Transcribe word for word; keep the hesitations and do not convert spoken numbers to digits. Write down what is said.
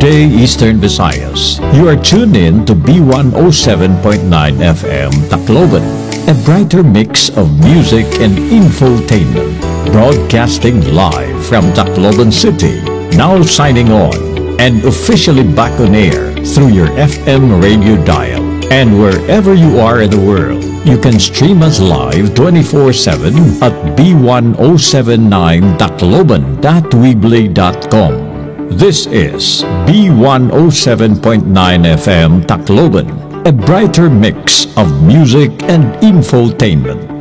day, Eastern Visayas. You are tuned in to B one oh seven point nine F M Tacloban, a brighter mix of music and infotainment. Broadcasting live from Tacloban City, now signing on and officially back on air through your F M radio dial. And wherever you are in the world, you can stream us live twenty-four seven at b one oh seven nine tacloban dot weebly dot com. This is B one oh seven point nine F M Tacloban, a brighter mix of music and infotainment.